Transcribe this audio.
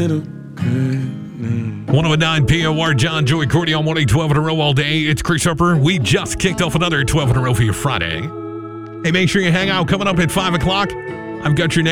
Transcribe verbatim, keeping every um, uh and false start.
one oh nine P O R, John, Joey, Courtney on morning, twelve in a row all day. It's Chris Harper. We just kicked off another twelve in a row for your Friday. Hey, make sure you hang out coming up at five o'clock. I've got your name.